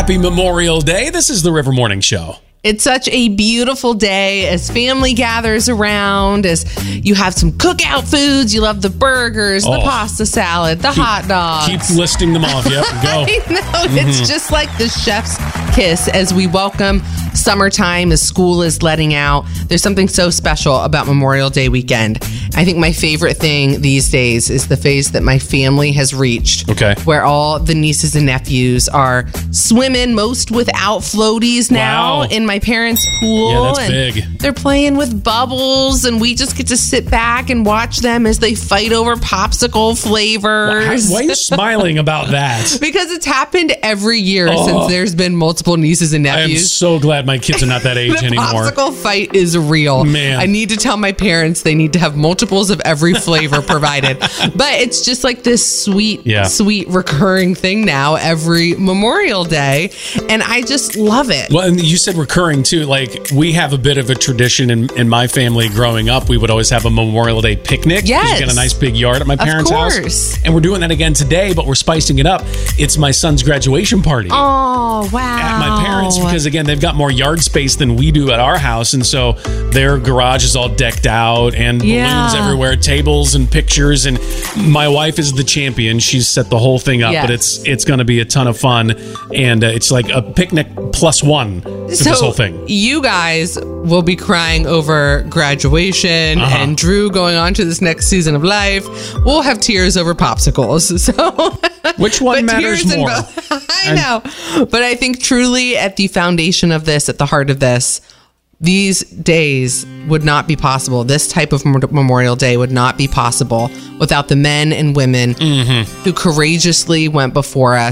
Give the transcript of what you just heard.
Happy Memorial Day. This is the River Morning Show. It's such a beautiful day as family gathers around, as you have some cookout foods. You love the burgers, the pasta salad, the hot dogs. Keep listing them off. Yep, go. I know. It's just like the chef's kiss as we welcome summertime, as school is letting out. There's something so special about Memorial Day weekend. I think my favorite thing these days is the phase that my family has reached. Okay. Where all the nieces and nephews are swimming, most without floaties now, in my parents' pool. Yeah, that's and big. They're playing with bubbles, and we just get to sit back and watch them as they fight over popsicle flavors. Why are you smiling about that? Because it's happened every year since there's been multiple nieces and I am nephews. so glad my kids are not that age The anymore. popsicle fight is real. Man. I need to tell my parents they need to have multiples of every flavor provided. But it's just like this sweet recurring thing now every Memorial Day. And I just love it. Well, and you said recurring too. Like, we have a bit of a tradition in my family growing up. We would always have a Memorial Day picnic. Yes. We got a nice big yard at my parents' house. And we're doing that again today, but we're spicing it up. It's my son's graduation party. Oh, wow. At my parents', because again, they've got more yard space than we do at our house, and so their garage is all decked out and balloons everywhere, tables and pictures, and my wife is the champion. She's set the whole thing up, but it's going to be a ton of fun, and it's like a picnic plus one for this whole thing. You guys will be crying over graduation and Drew going on to this next season of life. We'll have tears over popsicles. So which one matters more? I know. But I think truly at the foundation of this, at the heart of this, these days would not be possible. This type of Memorial Day would not be possible without the men and women who courageously went before us